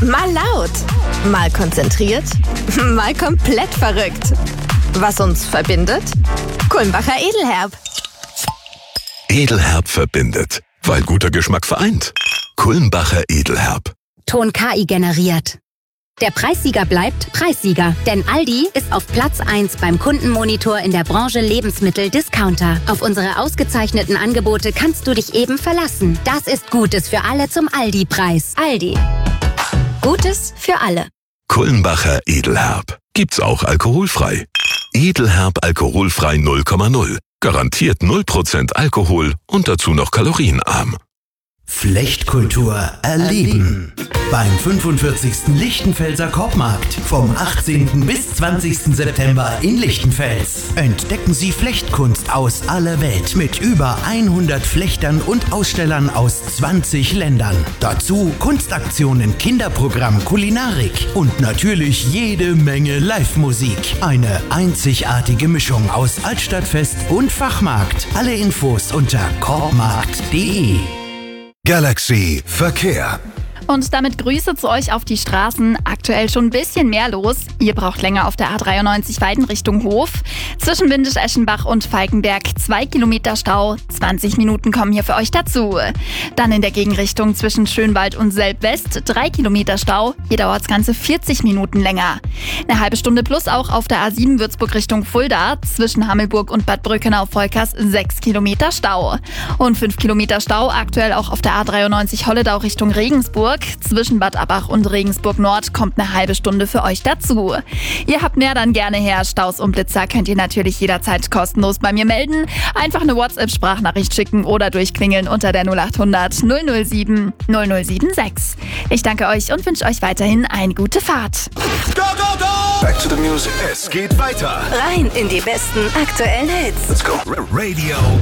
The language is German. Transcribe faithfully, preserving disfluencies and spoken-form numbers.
Mal laut, mal konzentriert, mal komplett verrückt. Was uns verbindet? Kulmbacher Edelherb. Edelherb verbindet, weil guter Geschmack vereint. Kulmbacher Edelherb. Ton K I generiert. Der Preissieger bleibt Preissieger, denn Aldi ist auf Platz eins beim Kundenmonitor in der Branche Lebensmittel-Discounter. Auf unsere ausgezeichneten Angebote kannst du dich eben verlassen. Das ist Gutes für alle zum Aldi-Preis. Aldi. Gutes für alle. Kulmbacher Edelherb. Gibt's auch alkoholfrei. Edelherb alkoholfrei null Komma null. Garantiert null Prozent Alkohol und dazu noch kalorienarm. Flechtkultur erleben. Beim fünfundvierzigsten Lichtenfelser Korbmarkt vom achtzehnten bis zwanzigsten September in Lichtenfels. Entdecken Sie Flechtkunst aus aller Welt mit über hundert Flechtern und Ausstellern aus zwanzig Ländern. Dazu Kunstaktionen, Kinderprogramm, Kulinarik und natürlich jede Menge Live-Musik. Eine einzigartige Mischung aus Altstadtfest und Fachmarkt. Alle Infos unter korbmarkt punkt de. Galaxy Verkehr. Und damit Grüße zu euch auf die Straßen. Aktuell schon ein bisschen mehr los. Ihr braucht länger auf der A dreiundneunzig Weiden Richtung Hof. Zwischen Windisch-Eschenbach und Falkenberg zwei Kilometer Stau. zwanzig Minuten kommen hier für euch dazu. Dann in der Gegenrichtung zwischen Schönwald und Selb-West drei Kilometer Stau. Hier dauert es ganze vierzig Minuten länger. Eine halbe Stunde plus auch auf der A sieben Würzburg Richtung Fulda. Zwischen Hammelburg und Bad Brückenau-Volkers sechs Kilometer Stau. Und fünf Kilometer Stau aktuell auch auf der A dreiundneunzig Holledau Richtung Regensburg. Zwischen Bad Abbach und Regensburg Nord kommt eine halbe Stunde für euch dazu. Ihr habt mehr, dann gerne her. Staus und Blitzer könnt ihr natürlich jederzeit kostenlos bei mir melden. Einfach eine WhatsApp-Sprachnachricht schicken oder durchklingeln unter der null acht hundert null null sieben null null sieben sechs. Ich danke euch und wünsche euch weiterhin eine gute Fahrt. Go, go, go! Back to the music. Es geht weiter. Rein in die besten aktuellen Hits. Let's go. Radio